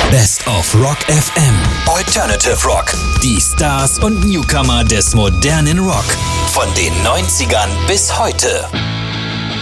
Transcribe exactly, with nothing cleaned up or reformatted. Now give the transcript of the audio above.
Best of Rock F M. Alternative Rock. Die Stars und Newcomer des modernen Rock. Von den neunzigern bis heute.